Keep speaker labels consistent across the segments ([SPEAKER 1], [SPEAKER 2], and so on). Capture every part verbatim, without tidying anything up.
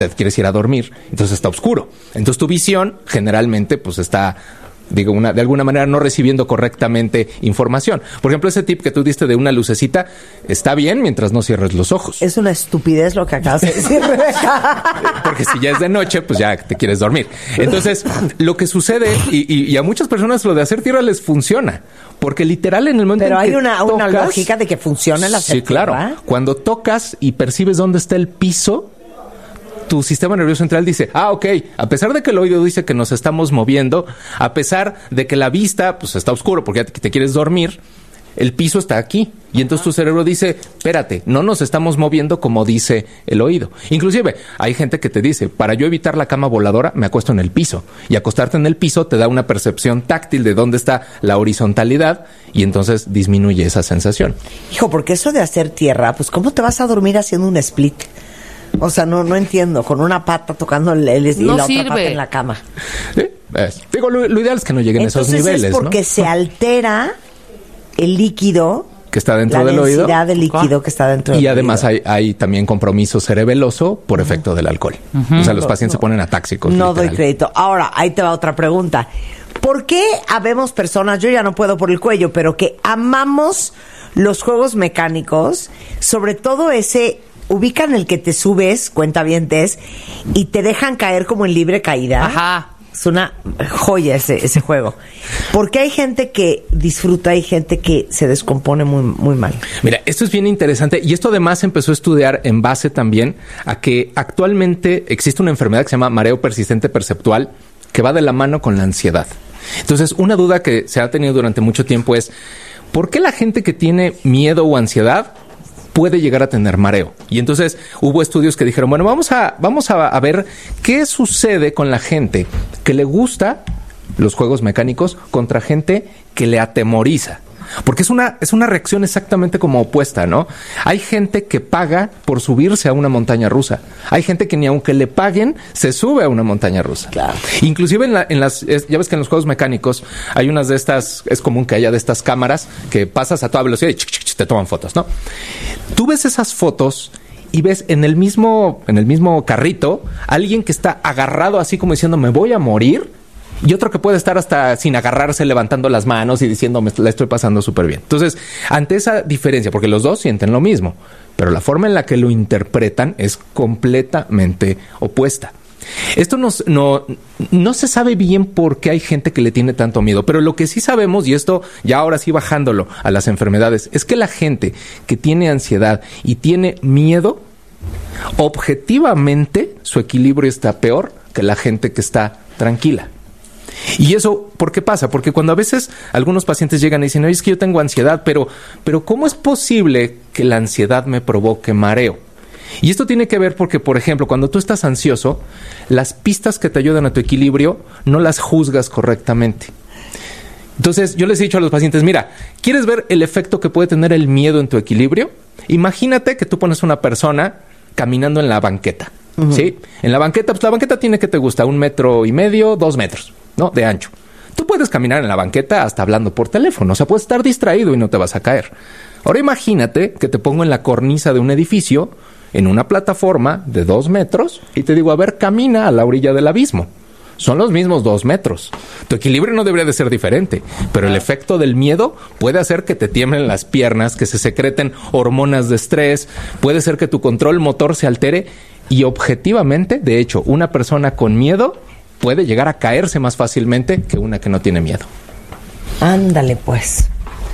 [SPEAKER 1] te quieres ir a dormir, entonces está oscuro. Entonces tu visión generalmente pues está, digo, una, de alguna manera no recibiendo correctamente información. Por ejemplo, ese tip que tú diste de una lucecita está bien mientras no cierres los ojos.
[SPEAKER 2] Es una estupidez lo que acabas de decir, Rebeca.
[SPEAKER 1] Porque si ya es de noche, pues ya te quieres dormir. Entonces, lo que sucede, y, y, y a muchas personas lo de hacer tierra les funciona, porque literal en el momento
[SPEAKER 2] Pero
[SPEAKER 1] en
[SPEAKER 2] hay
[SPEAKER 1] que
[SPEAKER 2] una,
[SPEAKER 1] tocas,
[SPEAKER 2] una lógica de que funciona la
[SPEAKER 1] sí, claro. Cuando tocas y percibes dónde está el piso, tu sistema nervioso central dice, ah, ok, a pesar de que el oído dice que nos estamos moviendo, a pesar de que la vista pues está oscuro porque ya te, te quieres dormir, el piso está aquí. Y entonces tu cerebro dice, espérate, no nos estamos moviendo como dice el oído. Inclusive, hay gente que te dice, para yo evitar la cama voladora, me acuesto en el piso. Y acostarte en el piso te da una percepción táctil de dónde está la horizontalidad y entonces disminuye esa sensación.
[SPEAKER 2] Hijo, porque eso de hacer tierra, pues ¿cómo te vas a dormir haciendo un split? O sea, no no entiendo, con una pata tocando el, el y
[SPEAKER 3] no
[SPEAKER 2] la
[SPEAKER 3] sirve.
[SPEAKER 2] otra pata en la cama.
[SPEAKER 1] ¿Sí? Es, digo, lo, lo ideal es que no lleguen a esos
[SPEAKER 2] Entonces
[SPEAKER 1] niveles,
[SPEAKER 2] es porque
[SPEAKER 1] ¿no?
[SPEAKER 2] se altera el líquido
[SPEAKER 1] que está dentro
[SPEAKER 2] la
[SPEAKER 1] del oído.
[SPEAKER 2] La densidad del líquido que está dentro del
[SPEAKER 1] y
[SPEAKER 2] oído.
[SPEAKER 1] además hay, hay también compromiso cerebeloso por uh-huh. efecto del alcohol. Uh-huh. O sea, los pacientes no, se ponen atáxicos.
[SPEAKER 2] No
[SPEAKER 1] literal.
[SPEAKER 2] doy crédito. Ahora, ahí te va otra pregunta. ¿Por qué habemos personas, yo ya no puedo por el cuello, pero que amamos los juegos mecánicos, sobre todo ese... Ubican el que te subes, cuentavientes, y te dejan caer como en libre caída?
[SPEAKER 3] Ajá.
[SPEAKER 2] Es una joya ese, ese juego. Porque hay gente que disfruta y gente que se descompone muy, muy mal.
[SPEAKER 1] Mira, esto es bien interesante y esto además se empezó a estudiar en base también a que actualmente existe una enfermedad que se llama mareo persistente perceptual que va de la mano con la ansiedad. Entonces, una duda que se ha tenido durante mucho tiempo es ¿por qué la gente que tiene miedo o ansiedad puede llegar a tener mareo? Y entonces hubo estudios que dijeron, bueno, vamos a, vamos a, a ver qué sucede con la gente que le gusta los juegos mecánicos contra gente que le atemoriza. Porque es una, es una reacción exactamente como opuesta, ¿no? Hay gente que paga por subirse a una montaña rusa. Hay gente que ni aunque le paguen, se sube a una montaña rusa.
[SPEAKER 2] Claro.
[SPEAKER 1] Inclusive en, la, en las... Es, ya ves que en los juegos mecánicos hay unas de estas... Es común que haya de estas cámaras que pasas a toda velocidad y chic, chic, chic, te toman fotos, ¿no? Tú ves esas fotos y ves en el mismo, en el mismo carrito alguien que está agarrado así como diciendo, me voy a morir. Y otro que puede estar hasta sin agarrarse, levantando las manos y diciendo, me la estoy pasando súper bien. Entonces, ante esa diferencia, porque los dos sienten lo mismo, pero la forma en la que lo interpretan es completamente opuesta. Esto nos, no, no se sabe bien por qué hay gente que le tiene tanto miedo, pero lo que sí sabemos, y esto ya ahora sí bajándolo a las enfermedades, es que la gente que tiene ansiedad y tiene miedo, objetivamente su equilibrio está peor que la gente que está tranquila. Y eso, ¿por qué pasa? Porque cuando a veces algunos pacientes llegan y dicen, oye, es que yo tengo ansiedad, pero, pero ¿cómo es posible que la ansiedad me provoque mareo? Y esto tiene que ver porque, por ejemplo, cuando tú estás ansioso, las pistas que te ayudan a tu equilibrio no las juzgas correctamente. Entonces, yo les he dicho a los pacientes, mira, ¿quieres ver el efecto que puede tener el miedo en tu equilibrio? Imagínate que tú pones a una persona caminando en la banqueta, uh-huh. ¿sí? En la banqueta, pues la banqueta tiene, que te gusta, un metro y medio, dos metros. ¿no? De ancho. Tú puedes caminar en la banqueta hasta hablando por teléfono, o sea, puedes estar distraído y no te vas a caer. Ahora imagínate que te pongo en la cornisa de un edificio, en una plataforma de dos metros, y te digo, a ver, camina a la orilla del abismo. Son los mismos dos metros. Tu equilibrio no debería de ser diferente, pero el efecto del miedo puede hacer que te tiemblen las piernas, que se secreten hormonas de estrés, puede ser que tu control motor se altere y objetivamente, de hecho, una persona con miedo puede llegar a caerse más fácilmente que una que no tiene miedo.
[SPEAKER 2] Ándale, pues.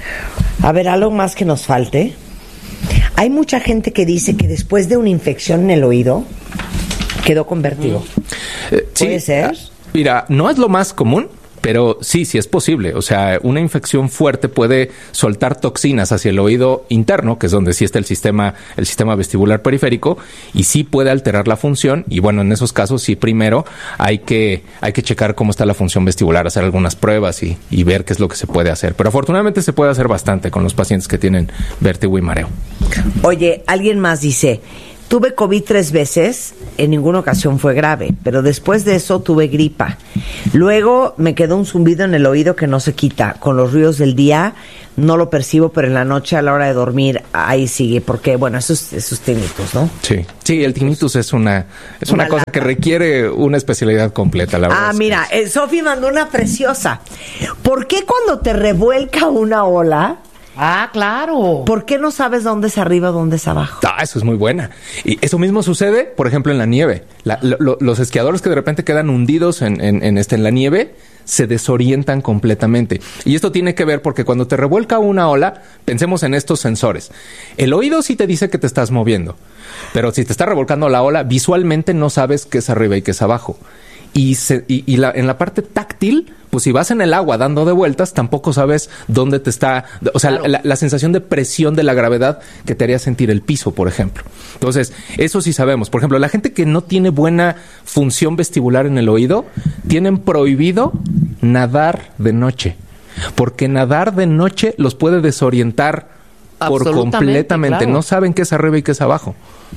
[SPEAKER 2] A ver, algo más que nos falte. Hay mucha gente que dice que después de una infección en el oído quedó con vértigo.
[SPEAKER 1] Eh,
[SPEAKER 2] ¿Puede
[SPEAKER 1] sí,
[SPEAKER 2] ser?
[SPEAKER 1] Mira, no es lo más común, pero sí, sí es posible. O sea, una infección fuerte puede soltar toxinas hacia el oído interno, que es donde sí está el sistema, el sistema vestibular periférico, y sí puede alterar la función. Y bueno, en esos casos sí, primero hay que, hay que checar cómo está la función vestibular, hacer algunas pruebas y, y ver qué es lo que se puede hacer. Pero afortunadamente se puede hacer bastante con los pacientes que tienen vértigo y mareo.
[SPEAKER 2] Oye, alguien más dice... Tuve COVID tres veces, en ninguna ocasión fue grave, pero después de eso tuve gripa. Luego me quedó un zumbido en el oído que no se quita. Con los ruidos del día no lo percibo, pero en la noche a la hora de dormir ahí sigue, porque bueno, eso es, eso es tinnitus, ¿no?
[SPEAKER 1] Sí, sí, el tinnitus es una es una, una cosa lata. que requiere una especialidad completa, la verdad.
[SPEAKER 2] Ah, mira, eh, Sofi mandó una preciosa. ¿Por qué cuando te revuelca una ola?
[SPEAKER 3] Ah, claro.
[SPEAKER 2] ¿Por qué no sabes dónde es arriba, dónde es abajo?
[SPEAKER 1] Ah, eso es muy buena. Y eso mismo sucede, por ejemplo, en la nieve. La, lo, los esquiadores que de repente quedan hundidos en, en, en, este, en la nieve se desorientan completamente. Y esto tiene que ver porque cuando te revuelca una ola, pensemos en estos sensores. El oído sí te dice que te estás moviendo, pero si te está revolcando la ola, visualmente no sabes qué es arriba y qué es abajo. Y, se, y, y la, en la parte táctil, pues si vas en el agua dando de vueltas, tampoco sabes dónde te está... O sea, claro. la, la sensación de presión de la gravedad que te haría sentir el piso, por ejemplo. Entonces, eso sí sabemos. Por ejemplo, la gente que no tiene buena función vestibular en el oído, tienen prohibido nadar de noche. Porque nadar de noche los puede desorientar por completamente. Claro. No saben qué es arriba y qué es abajo.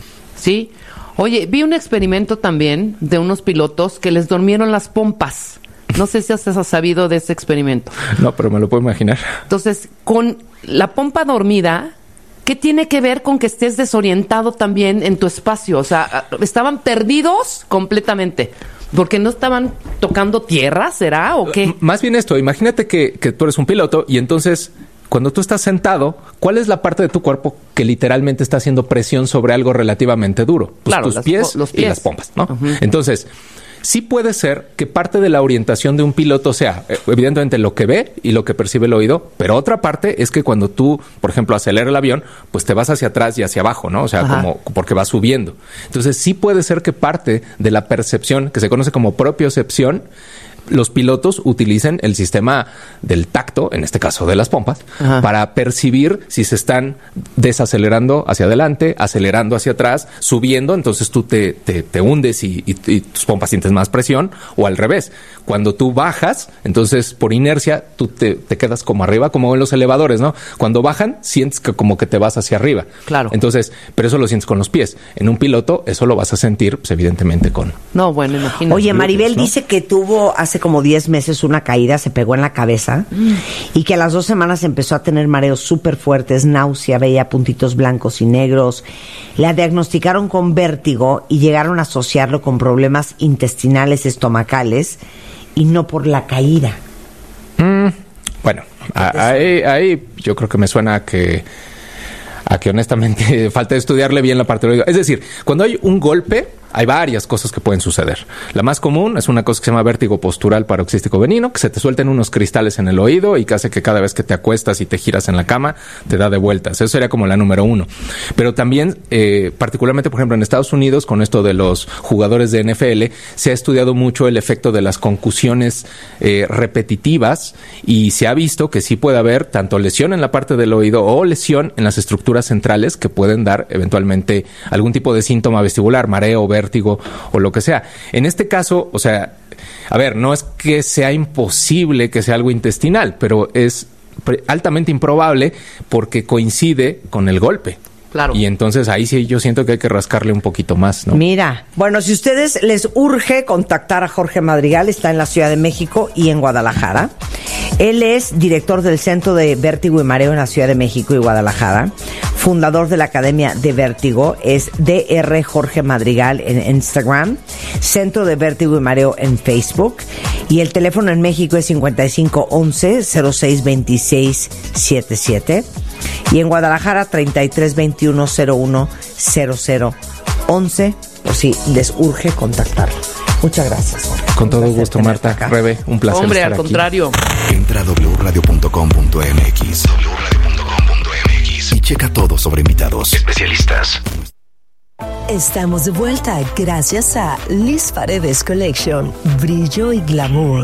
[SPEAKER 3] Sí. Oye, vi un experimento también de unos pilotos que les durmieron las pompas. No sé si has sabido de ese experimento.
[SPEAKER 1] No, pero me lo puedo imaginar.
[SPEAKER 3] Entonces, con la pompa dormida, ¿qué tiene que ver con que estés desorientado también en tu espacio? O sea, estaban perdidos completamente. ¿Porque no estaban tocando tierra, será? ¿O qué?
[SPEAKER 1] Más bien esto, imagínate que, que tú eres un piloto y entonces... Cuando tú estás sentado, ¿cuál es la parte de tu cuerpo que literalmente está haciendo presión sobre algo relativamente duro? Pues
[SPEAKER 3] claro,
[SPEAKER 1] tus
[SPEAKER 3] las,
[SPEAKER 1] pies,
[SPEAKER 3] los pies
[SPEAKER 1] y las pompas, ¿no?
[SPEAKER 3] Uh-huh.
[SPEAKER 1] Entonces, sí puede ser que parte de la orientación de un piloto sea, evidentemente, lo que ve y lo que percibe el oído, pero otra parte es que cuando tú, por ejemplo, aceleras el avión, pues te vas hacia atrás y hacia abajo, ¿no? O sea, Ajá. como porque vas subiendo. Entonces, sí puede ser que parte de la percepción, que se conoce como propiocepción, los pilotos utilicen el sistema del tacto, en este caso de las pompas, Ajá. para percibir si se están desacelerando hacia adelante, acelerando hacia atrás, subiendo, entonces tú te, te, te hundes y, y, y tus pompas sientes más presión, o al revés. Cuando tú bajas, entonces por inercia tú te, te quedas como arriba, como en los elevadores, ¿no? Cuando bajan, sientes que como que te vas hacia arriba.
[SPEAKER 3] Claro.
[SPEAKER 1] Entonces, pero eso lo sientes con los pies. En un piloto, eso lo vas a sentir, pues, evidentemente, con...
[SPEAKER 3] No, bueno, imagínate.
[SPEAKER 2] Oye, Maribel ¿no? dice que tuvo hace como diez meses una caída, se pegó en la cabeza mm. y que a las dos semanas empezó a tener mareos súper fuertes, náusea, veía puntitos blancos y negros. La diagnosticaron con vértigo y llegaron a asociarlo con problemas intestinales, estomacales y no por la caída.
[SPEAKER 1] Mm, bueno, ahí, ahí yo creo que me suena a que a que honestamente falta estudiarle bien la parte del oído. Es decir, cuando hay un golpe, hay varias cosas que pueden suceder. La más común es una cosa que se llama vértigo postural paroxístico benigno, que se te suelten unos cristales en el oído y que hace que cada vez que te acuestas y te giras en la cama, te da de vueltas. Eso sería como la número uno. Pero también, eh, particularmente, por ejemplo, en Estados Unidos, con esto de los jugadores de N F L, se ha estudiado mucho el efecto de las concusiones eh, repetitivas y se ha visto que sí puede haber tanto lesión en la parte del oído o lesión en las estructuras centrales que pueden dar eventualmente algún tipo de síntoma vestibular, mareo, vértigo o lo que sea. En este caso, o sea, a ver, no es que sea imposible que sea algo intestinal, pero es altamente improbable porque coincide con el golpe.
[SPEAKER 3] Claro.
[SPEAKER 1] Y entonces ahí sí yo siento que hay que rascarle un poquito más, ¿no?
[SPEAKER 2] Mira, bueno, si ustedes les urge contactar a Jorge Madrigal, está en la Ciudad de México y en Guadalajara. Él es director del Centro de Vértigo y Mareo en la Ciudad de México y Guadalajara, fundador de la Academia de Vértigo, es D R Jorge Madrigal en Instagram, Centro de Vértigo y Mareo en Facebook, y el teléfono en México es cincuenta y cinco once cero seis veintiséis setenta y siete y en Guadalajara treinta y tres veintiuno cero uno cero cero once, por si les urge contactarlo. Muchas gracias.
[SPEAKER 1] Con un todo gusto, Marta. Rebe, un placer.
[SPEAKER 3] Hombre,
[SPEAKER 1] estar
[SPEAKER 3] al contrario.
[SPEAKER 4] Aquí. Entra a doble u radio punto com punto m x doble u radio punto com punto m x y checa todo sobre invitados, especialistas.
[SPEAKER 5] Estamos de vuelta gracias a Liz Paredes Collection. Brillo y glamour.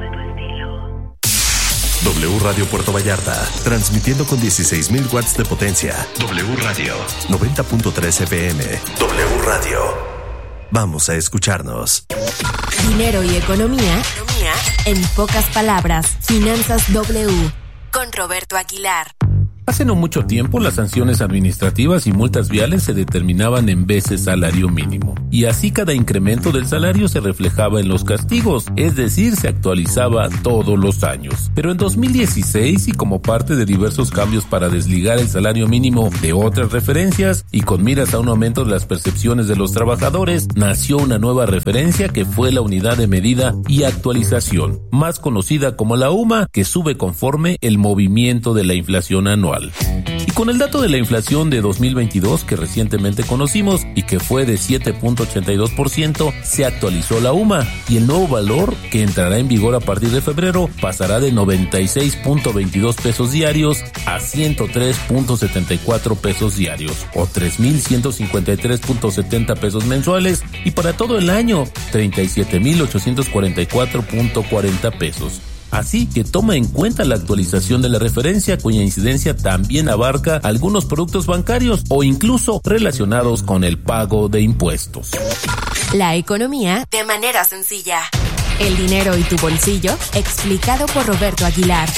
[SPEAKER 4] W Radio Puerto Vallarta, transmitiendo con dieciséis mil watts de potencia. W Radio, noventa punto tres F M. W Radio. Vamos a escucharnos.
[SPEAKER 6] Dinero y economía, economía en pocas palabras. Finanzas W con Roberto Aguilar.
[SPEAKER 7] Hace no mucho tiempo, las sanciones administrativas y multas viales se determinaban en veces salario mínimo, y así cada incremento del salario se reflejaba en los castigos, es decir, se actualizaba todos los años. Pero en dos mil dieciséis, y como parte de diversos cambios para desligar el salario mínimo de otras referencias, y con miras a un aumento de las percepciones de los trabajadores, nació una nueva referencia que fue la unidad de medida y actualización, más conocida como la U M A, que sube conforme el movimiento de la inflación anual. Y con el dato de la inflación de dos mil veintidós que recientemente conocimos y que fue de siete punto ochenta y dos por ciento, se actualizó la U M A, y el nuevo valor, que entrará en vigor a partir de febrero, pasará de noventa y seis punto veintidós pesos diarios a ciento tres punto setenta y cuatro pesos diarios, o tres mil ciento cincuenta y tres punto setenta pesos mensuales, y para todo el año treinta y siete mil ochocientos cuarenta y cuatro punto cuarenta pesos. Así que toma en cuenta la actualización de la referencia, cuya incidencia también abarca algunos productos bancarios o incluso relacionados con el pago de impuestos.
[SPEAKER 6] La economía de manera sencilla. El dinero y tu bolsillo, explicado por Roberto Aguilar.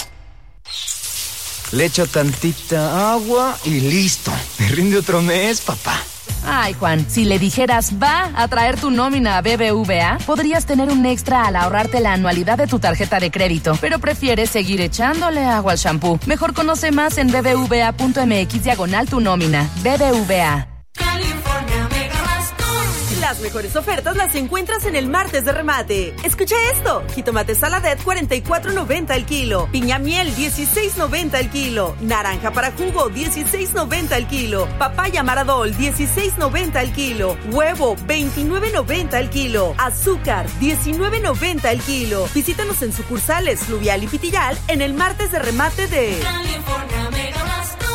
[SPEAKER 8] Le echo tantita agua y listo. Me rinde otro mes, papá.
[SPEAKER 9] Ay, Juan, si le dijeras va a traer tu nómina a B B V A, podrías tener un extra al ahorrarte la anualidad de tu tarjeta de crédito, pero prefieres seguir echándole agua al shampoo. Mejor conoce más en bbva.mx diagonal tu nómina. B B V A.
[SPEAKER 10] California Mega Rascón. Las mejores ofertas las encuentras en el martes de remate. Escucha esto: jitomate saladet cuarenta y cuatro noventa el kilo, piña miel dieciséis noventa el kilo, naranja para jugo dieciséis noventa el kilo, papaya maradol dieciséis noventa el kilo, huevo veintinueve noventa el kilo, azúcar diecinueve noventa el kilo. Visítanos en sucursales Fluvial y Pitillal en el martes de remate de California Mega Rascón.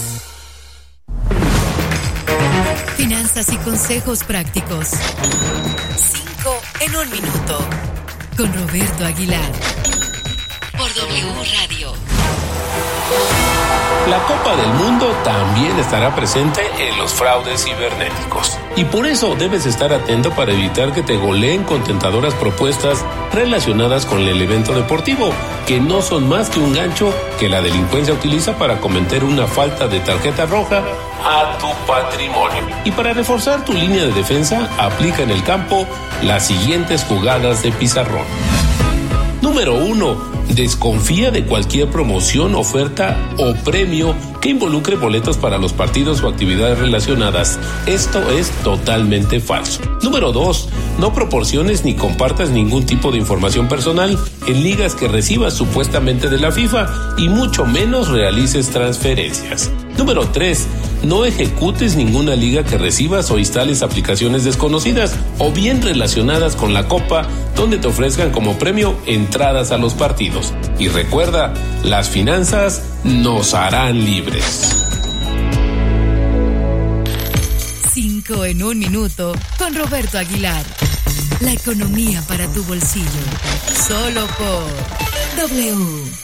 [SPEAKER 6] Finanzas y consejos prácticos. Cinco en un minuto. Con Roberto Aguilar. Por W Radio.
[SPEAKER 7] La Copa del Mundo también estará presente en los fraudes cibernéticos. Y por eso debes estar atento para evitar que te goleen con tentadoras propuestas relacionadas con el evento deportivo, que no son más que un gancho que la delincuencia utiliza para cometer una falta de tarjeta roja a tu patrimonio. Y para reforzar tu línea de defensa, aplica en el campo las siguientes jugadas de pizarrón. Número uno. Desconfía de cualquier promoción, oferta o premio que involucre boletos para los partidos o actividades relacionadas. Esto es totalmente falso. Número dos. No proporciones ni compartas ningún tipo de información personal en ligas que recibas supuestamente de la FIFA, y mucho menos realices transferencias. Número tres. No ejecutes ninguna liga que recibas o instales aplicaciones desconocidas o bien relacionadas con la Copa, donde te ofrezcan como premio entradas a los partidos. Y recuerda, las finanzas nos harán libres.
[SPEAKER 6] Cinco en un minuto con Roberto Aguilar. La economía para tu bolsillo. Solo por W.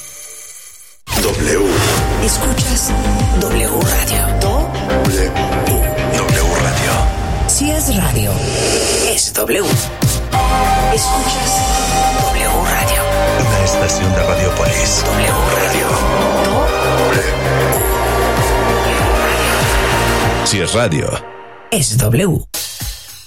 [SPEAKER 4] W.
[SPEAKER 5] Escuchas W Radio.
[SPEAKER 4] W. W Radio.
[SPEAKER 5] Si es radio, es W. Escuchas W Radio.
[SPEAKER 4] Una estación de Radiopolis.
[SPEAKER 5] W Radio.
[SPEAKER 4] W. Si es radio,
[SPEAKER 5] es W.